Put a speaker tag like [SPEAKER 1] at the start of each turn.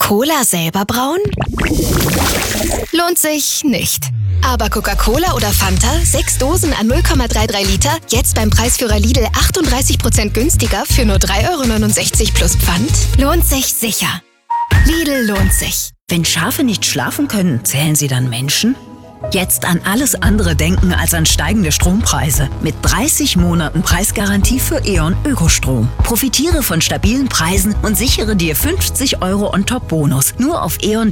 [SPEAKER 1] Cola selber brauen? Lohnt sich nicht. Aber Coca-Cola oder Fanta, 6 Dosen an 0,33 Liter, jetzt beim Preisführer Lidl 38% günstiger für nur 3,69 € plus Pfand? Lohnt sich sicher. Lidl lohnt sich.
[SPEAKER 2] Wenn Schafe nicht schlafen können, zählen sie dann Menschen? Jetzt an alles andere denken als an steigende Strompreise. Mit 30 Monaten Preisgarantie für E.ON Ökostrom. Profitiere von stabilen Preisen und sichere dir 50 € on-top-Bonus. Nur auf E.ON